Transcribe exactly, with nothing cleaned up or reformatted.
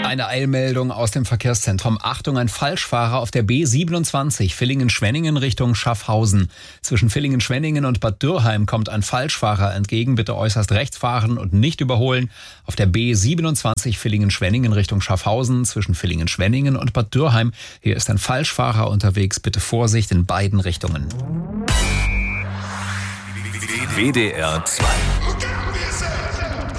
Eine Eilmeldung aus dem Verkehrszentrum. Achtung, ein Falschfahrer auf der B siebenundzwanzig Villingen-Schwenningen Richtung Schaffhausen. Zwischen Villingen-Schwenningen und Bad Dürrheim kommt ein Falschfahrer entgegen. Bitte äußerst rechts fahren und nicht überholen. Auf der B siebenundzwanzig Villingen-Schwenningen Richtung Schaffhausen zwischen Villingen-Schwenningen und Bad Dürrheim. Hier ist ein Falschfahrer unterwegs. Bitte Vorsicht in beiden Richtungen. W D R zwei